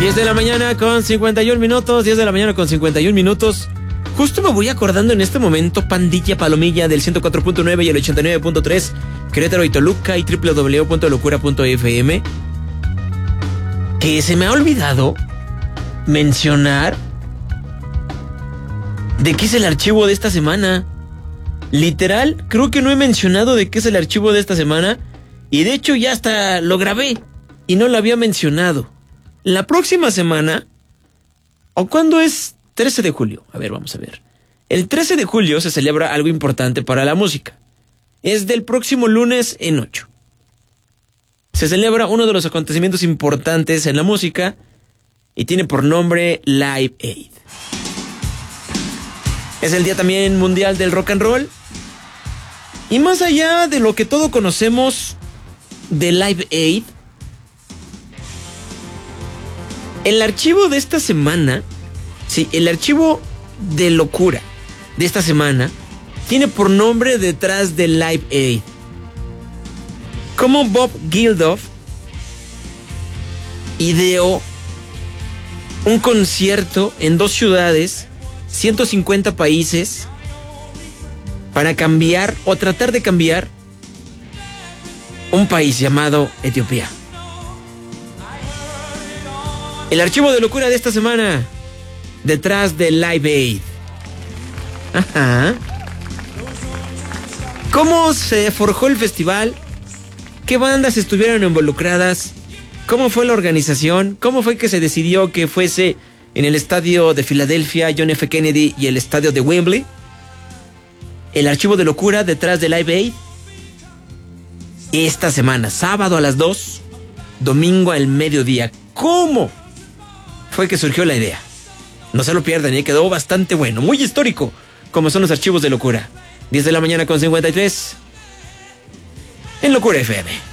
10 de la mañana con 51 minutos, 10 de la mañana con 51 minutos. Justo me voy acordando en este momento, Pandilla Palomilla del 104.9 y el 89.3, Querétaro y Toluca y www.locura.fm, que se me ha olvidado mencionar de qué es el archivo de esta semana. Literal, creo que no he mencionado de qué es el archivo de esta semana, y de hecho ya hasta lo grabé y no lo había mencionado. La próxima semana, ¿o cuándo es? 13 de julio. A ver, vamos a ver. El 13 de julio se celebra algo importante para la música. Es del próximo lunes en 8. Se celebra uno de los acontecimientos importantes en la música y tiene por nombre Live Aid. Es el día también mundial del rock and roll. Y más allá de lo que todos conocemos de Live Aid, el archivo de esta semana, sí, el archivo de locura de esta semana, tiene por nombre Detrás de Live Aid. Como Bob Geldof ideó un concierto en 2 ciudades, 150 países, para cambiar o tratar de cambiar un país llamado Etiopía. El archivo de locura de esta semana, Detrás de Live Aid. Ajá. ¿Cómo se forjó el festival? ¿Qué bandas estuvieron involucradas? ¿Cómo fue la organización? ¿Cómo fue que se decidió que fuese en el estadio de Filadelfia, John F. Kennedy y el estadio de Wembley? El archivo de locura detrás de Live Aid. Esta semana, sábado a las 2, domingo al mediodía. ¿Cómo fue que surgió la idea? No se lo pierdan, quedó bastante bueno, muy histórico, como son los archivos de locura. 10 de la mañana con 53 en Locura FM.